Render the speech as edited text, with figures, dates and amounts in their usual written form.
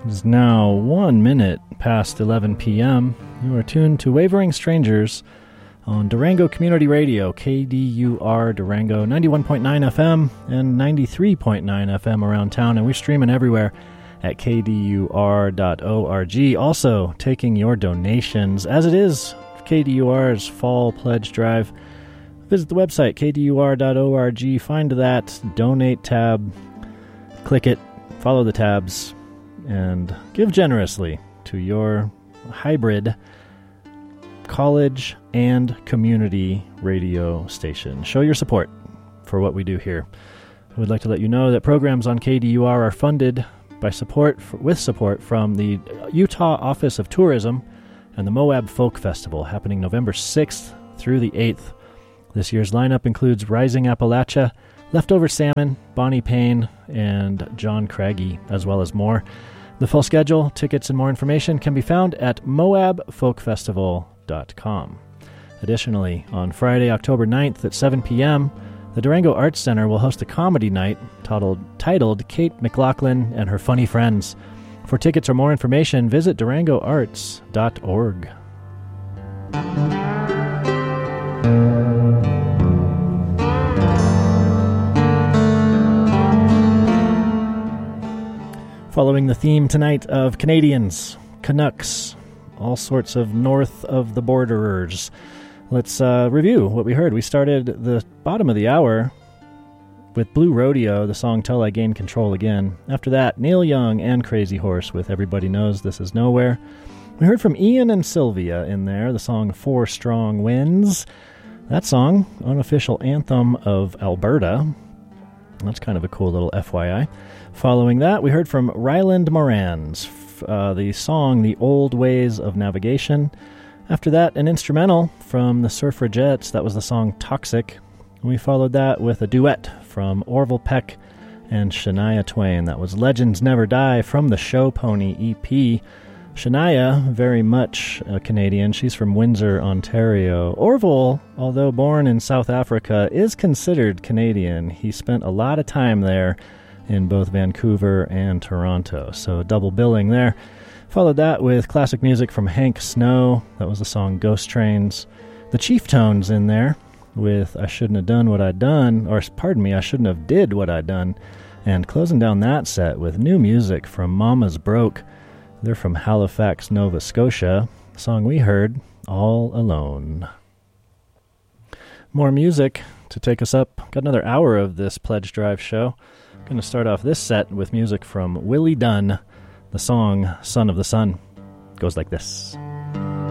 It is now 1 minute past 11 p.m. You are tuned to Wavering Strangers on Durango Community Radio, KDUR Durango, 91.9 FM and 93.9 FM around town, and we're streaming everywhere at kdur.org. Also, taking your donations, as it is KDUR's Fall Pledge Drive. Visit the website, kdur.org, find that Donate tab, click it, follow the tabs, and give generously to your hybrid college and community radio station. Show your support for what we do here. I would like to let you know that programs on KDUR are funded by support from the Utah Office of Tourism and the Moab Folk Festival, happening November 6th through the 8th. This year's lineup includes Rising Appalachia, Leftover Salmon, Bonnie Payne, and John Craigie, as well as more. The full schedule, tickets, and more information can be found at moabfolkfestival.com. Additionally, on Friday, October 9th at 7 p.m., the Durango Arts Center will host a comedy night titled Kate McLaughlin and Her Funny Friends. For tickets or more information, visit durangoarts.org. Following the theme tonight of Canadians, Canucks, all sorts of north of the borderers. Let's review what we heard. We started the bottom of the hour with Blue Rodeo, the song Till I Gain Control Again. After that, Neil Young and Crazy Horse with Everybody Knows This Is Nowhere. We heard from Ian and Sylvia in there, the song Four Strong Winds. That song, unofficial anthem of Alberta. That's kind of a cool little FYI. Following that, we heard from Ryland Moran's, the song The Old Ways of Navigation. After that, an instrumental from the Suffragettes. That was the song Toxic. And we followed that with a duet from Orville Peck and Shania Twain. That was Legends Never Die from the Show Pony EP. Shania, very much a Canadian. She's from Windsor, Ontario. Orville, although born in South Africa, is considered Canadian. He spent a lot of time there in both Vancouver and Toronto, so double billing there. Followed that with classic music from Hank Snow. That was the song Ghost Trains. The Chief Tones in there with I Shouldn't Have Done What I'd Done, or pardon me, I Shouldn't Have Did What I'd Done. And closing down that set with new music from Mama's Broke. They're from Halifax, Nova Scotia. The song we heard, All Alone. More music to take us up. Got another hour of this Pledge Drive show. Going to start off this set with music from Willie Dunn. The song Son of the Sun goes like this.